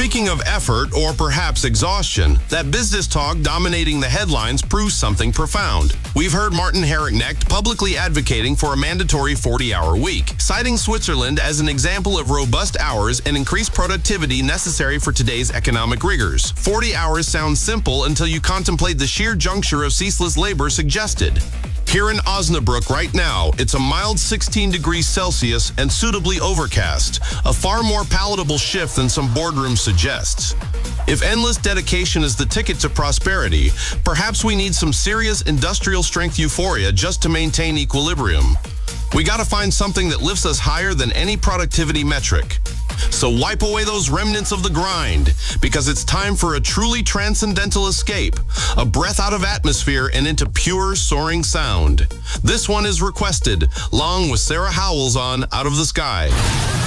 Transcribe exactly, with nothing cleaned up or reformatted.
Speaking of effort or perhaps exhaustion, that business talk dominating the headlines proves something profound. We've heard Martin Herricknecht publicly advocating for a mandatory forty-hour week, citing Switzerland as an example of robust hours and increased productivity necessary for today's economic rigors. forty hours sounds simple until you contemplate the sheer juncture of ceaseless labor suggested. Here in Osnabrück right now, it's a mild sixteen degrees Celsius and suitably overcast, a far more palatable shift than some boardroom suggests. If endless dedication is the ticket to prosperity, perhaps we need some serious industrial strength euphoria just to maintain equilibrium. We gotta find something that lifts us higher than any productivity metric. So wipe away those remnants of the grind, because it's time for a truly transcendental escape, a breath out of atmosphere and into pure soaring sound. This one is requested, along with Sarah Howells on Out of the Sky.